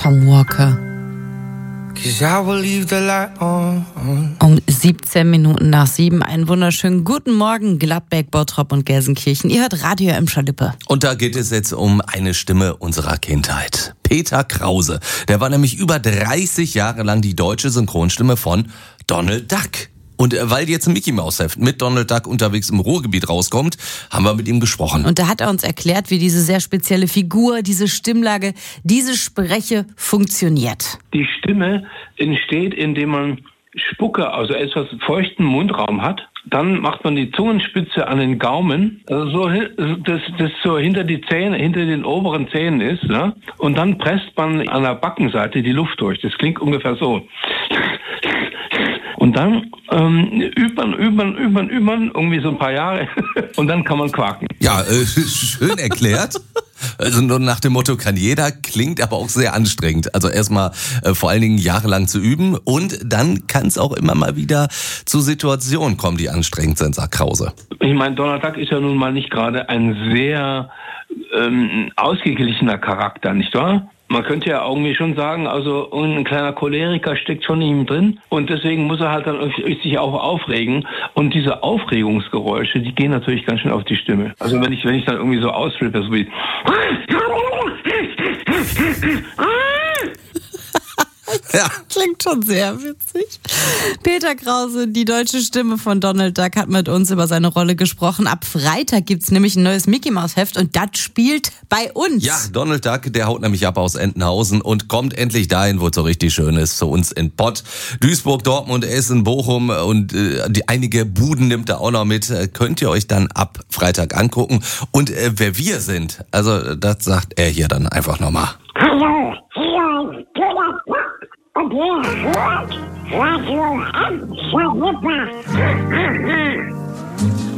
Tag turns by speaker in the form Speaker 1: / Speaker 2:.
Speaker 1: Tom Walker. Um 17 Minuten nach 7. Einen wunderschönen guten Morgen, Gladbeck, Bottrop und Gelsenkirchen. Ihr hört Radio Emscher-Lippe.
Speaker 2: Und da geht es jetzt um eine Stimme unserer Kindheit. Peter Krause. Der war nämlich über 30 Jahre lang die deutsche Synchronstimme von Donald Duck. Und weil jetzt ein Mickey Mouse Heft mit Donald Duck unterwegs im Ruhrgebiet rauskommt, haben wir mit ihm gesprochen.
Speaker 1: Und da hat er uns erklärt, wie diese sehr spezielle Figur, diese Stimmlage, diese Spreche funktioniert.
Speaker 3: Die Stimme entsteht, indem man Spucke, also etwas feuchten Mundraum hat. Dann macht man die Zungenspitze an den Gaumen, also so, das so hinter die Zähne, hinter den oberen Zähnen ist, ne? Und dann presst man an der Backenseite die Luft durch. Das klingt ungefähr so. Und dann übt man, irgendwie so ein paar Jahre und dann kann man quaken.
Speaker 2: Ja, schön erklärt. Also nur nach dem Motto kann jeder, klingt aber auch sehr anstrengend. Also erstmal vor allen Dingen jahrelang zu üben und dann kann es auch immer mal wieder zu Situationen kommen, die anstrengend sind, sagt Krause.
Speaker 3: Ich meine, Donald Duck ist ja nun mal nicht gerade ein sehr ausgeglichener Charakter, nicht wahr? Man könnte ja irgendwie schon sagen, also ein kleiner Choleriker steckt schon in ihm drin und deswegen muss er halt dann sich auch aufregen und diese Aufregungsgeräusche, die gehen natürlich ganz schön auf die Stimme. Also wenn ich dann irgendwie so ausflippe, so wie
Speaker 2: Ja.
Speaker 1: Klingt schon sehr witzig. Peter Krause, die deutsche Stimme von Donald Duck, hat mit uns über seine Rolle gesprochen. Ab Freitag gibt's nämlich ein neues Mickey Mouse Heft und das spielt bei uns.
Speaker 2: Ja, Donald Duck, der haut nämlich ab aus Entenhausen und kommt endlich dahin, wo es so richtig schön ist, zu uns in Pott. Duisburg, Dortmund, Essen, Bochum und einige Buden nimmt er auch noch mit. Könnt ihr euch dann ab Freitag angucken. Und wer wir sind, also das sagt er hier dann einfach nochmal.
Speaker 4: Hallo, hier ist Donald Duck und ihr hört Radio Emscher-Lippe.